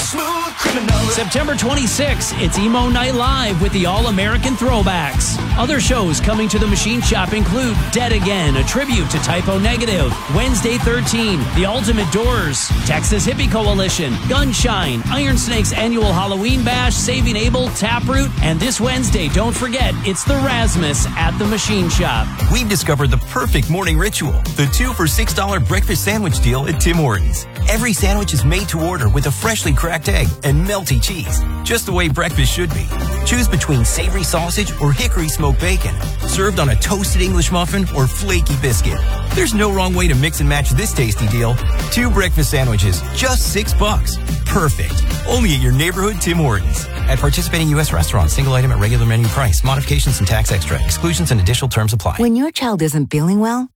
Smooth Criminal. September 26th, it's Emo Night Live with the All-American Throwbacks. Other shows coming to the Machine Shop include Dead Again, a tribute to Typo Negative, Wednesday 13, The Ultimate Doors, Texas Hippie Coalition, Gunshine, Iron Snake's annual Halloween Bash, Saving Abel, Taproot, and this Wednesday, don't forget, it's the Rasmus at the Machine Shop. We've discovered the perfect morning ritual, the 2 for $6 breakfast sandwich deal at Tim Hortons. Every sandwich is made to order with a freshly cracked egg and melty cheese, just the way breakfast should be. Choose between savory sausage or hickory smoked bacon, served on a toasted English muffin or flaky biscuit. There's no wrong way to mix and match this tasty deal. 2 breakfast sandwiches, just $6. Perfect. Only at your neighborhood Tim Hortons. At participating U.S. restaurants, single item at regular menu price. Modifications and tax extra. Exclusions and additional terms apply. When your child isn't feeling well,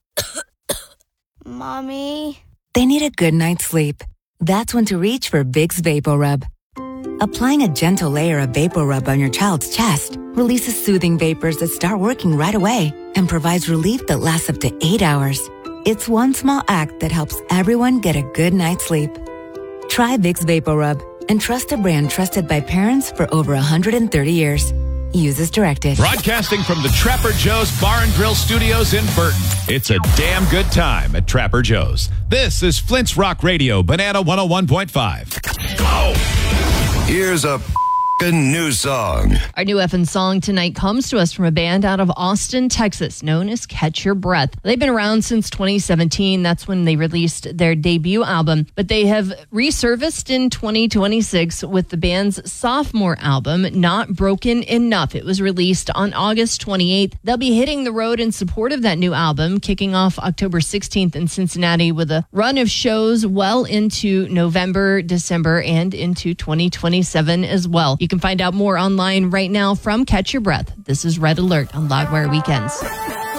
Mommy, they need a good night's sleep. That's when to reach for Vicks VapoRub. Applying a gentle layer of VapoRub on your child's chest releases soothing vapors that start working right away and provides relief that lasts up to 8 hours. It's one small act that helps everyone get a good night's sleep. Try Vicks VapoRub and trust a brand trusted by parents for over 130 years. Use as directed. Broadcasting from the Trapper Joe's Bar and Grill Studios in Burton. It's a damn good time at Trapper Joe's. This is Flint's Rock Radio, Banana 101.5. Go! Here's a new song. Our new effing song tonight comes to us from a band out of Austin, Texas, known as Catch Your Breath. They've been around since 2017. That's when they released their debut album. But they have resurfaced in 2026 with the band's sophomore album, Not Broken Enough. It was released on August 28th. They'll be hitting the road in support of that new album, kicking off October 16th in Cincinnati with a run of shows well into November, December, and into 2027 as well. You can find out more online right now from Catch Your Breath. This is Red Alert on Loudwire Weekends.